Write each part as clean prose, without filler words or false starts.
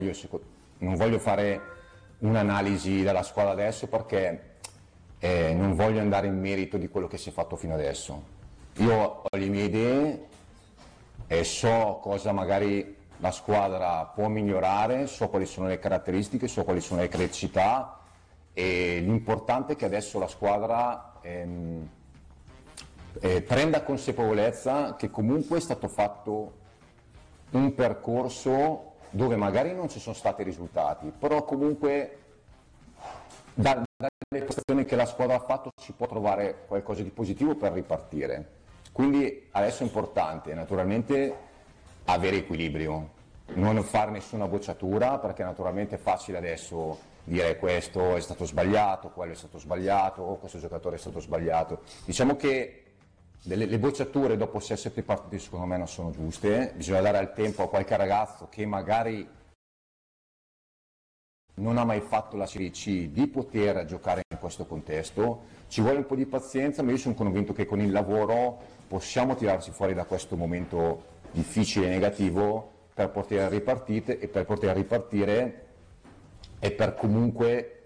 non voglio fare un'analisi della squadra adesso perché non voglio andare in merito di quello che si è fatto fino adesso. Io ho le mie idee e so cosa magari la squadra può migliorare, so quali sono le caratteristiche, so quali sono le criticità e l'importante è che adesso la squadra prenda consapevolezza che comunque è stato fatto un percorso dove magari non ci sono stati risultati, però comunque dalle prestazioni che la squadra ha fatto si può trovare qualcosa di positivo per ripartire. Quindi adesso è importante naturalmente avere equilibrio, non fare nessuna bocciatura, perché naturalmente è facile adesso dire questo è stato sbagliato, quello è stato sbagliato, o questo giocatore è stato sbagliato. Diciamo che le bocciature dopo 6-7 partite secondo me non sono giuste, bisogna dare il tempo a qualche ragazzo che magari non ha mai fatto la Serie C di poter giocare in questo contesto. Ci vuole un po' di pazienza, ma io sono convinto che con il lavoro possiamo tirarci fuori da questo momento difficile e negativo per poter ripartire e per comunque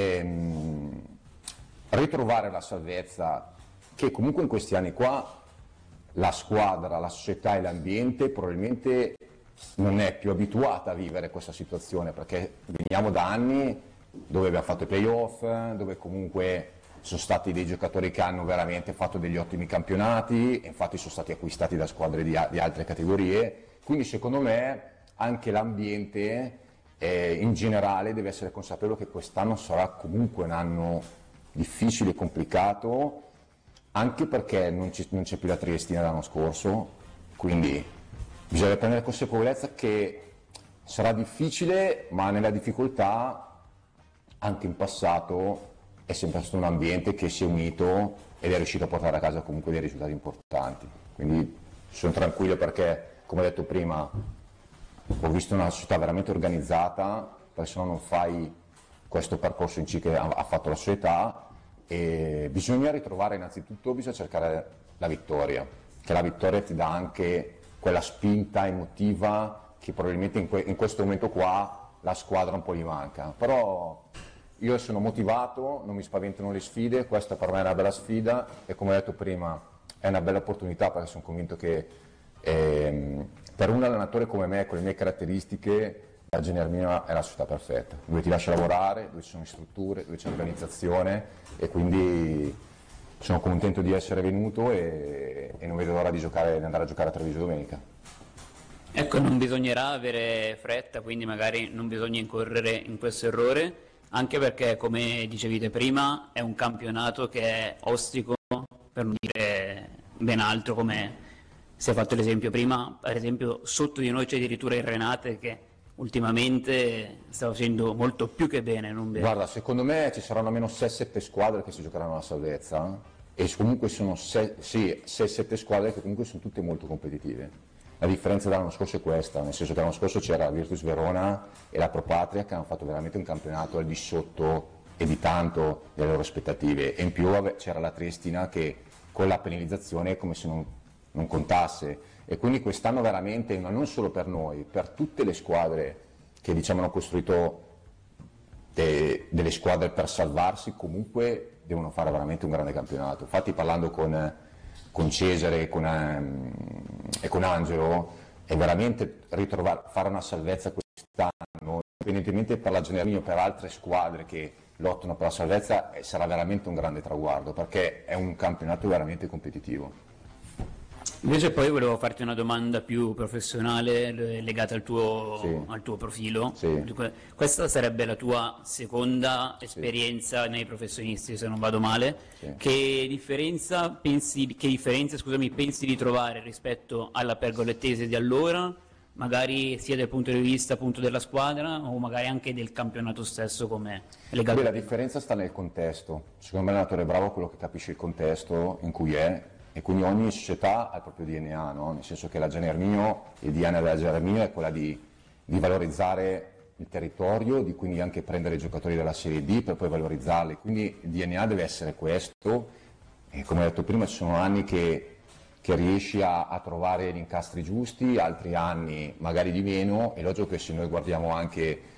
ritrovare la salvezza che comunque in questi anni qua la squadra, la società e l'ambiente probabilmente non è più abituata a vivere questa situazione, perché veniamo da anni dove abbiamo fatto i playoff, dove comunque sono stati dei giocatori che hanno veramente fatto degli ottimi campionati, infatti sono stati acquistati da squadre di altre categorie, quindi secondo me anche l'ambiente in generale deve essere consapevole che quest'anno sarà comunque un anno difficile e complicato, anche perché non c'è più la Triestina dell'anno scorso, quindi bisogna prendere consapevolezza che sarà difficile, ma nella difficoltà anche in passato è sempre stato un ambiente che si è unito ed è riuscito a portare a casa comunque dei risultati importanti. Quindi sono tranquillo perché, come ho detto prima, ho visto una società veramente organizzata, perché se no non fai questo percorso in C che ha fatto la società, e bisogna ritrovare innanzitutto, bisogna cercare la vittoria, che la vittoria ti dà anche quella spinta emotiva che probabilmente in questo momento qua la squadra un po' gli manca, però io sono motivato, non mi spaventano le sfide, questa per me è una bella sfida e come ho detto prima è una bella opportunità perché sono convinto che per un allenatore come me, con le mie caratteristiche, la Genermina è la società perfetta, dove ti lascia lavorare, dove ci sono strutture, dove c'è organizzazione e quindi sono contento di essere venuto e non vedo l'ora di andare a giocare a Treviso domenica. Ecco, non bisognerà avere fretta, quindi magari non bisogna incorrere in questo errore, anche perché, come dicevate prima, è un campionato che è ostico, per non dire ben altro, come si è fatto l'esempio prima. Per esempio, sotto di noi c'è addirittura il Renate che ultimamente sta facendo molto più che bene, non bene. Guarda, secondo me ci saranno almeno 6-7 squadre che si giocheranno la salvezza e comunque sono 6-7 squadre che comunque sono tutte molto competitive. La differenza dell'anno scorso è questa, nel senso che l'anno scorso c'era Virtus Verona e la Pro Patria che hanno fatto veramente un campionato al di sotto e di tanto delle loro aspettative e in più c'era la Triestina che con la penalizzazione è come se non contasse e quindi quest'anno veramente, ma non solo per noi, per tutte le squadre che diciamo hanno costruito delle squadre per salvarsi, comunque devono fare veramente un grande campionato. Infatti parlando con Cesare e con Angelo è veramente fare una salvezza quest'anno, indipendentemente per la Genermina o per altre squadre che lottano per la salvezza, sarà veramente un grande traguardo perché è un campionato veramente competitivo. Invece poi volevo farti una domanda più professionale legata al tuo profilo. Sì. Questa sarebbe la tua seconda esperienza nei professionisti, se non vado male. Sì. Che differenza pensi di trovare rispetto alla pergolettese di allora, magari sia dal punto di vista appunto della squadra o magari anche del campionato stesso come legato? La differenza sta nel contesto. Secondo me l'allenatore è bravo quello che capisce il contesto in cui è. E quindi ogni società ha il proprio DNA, no? Nel senso che il DNA della Genermina è quella di valorizzare il territorio, di quindi anche prendere i giocatori della Serie D per poi valorizzarli, quindi il DNA deve essere questo e come ho detto prima ci sono anni che che riesci a trovare gli incastri giusti, altri anni magari di meno. È logico che se noi guardiamo anche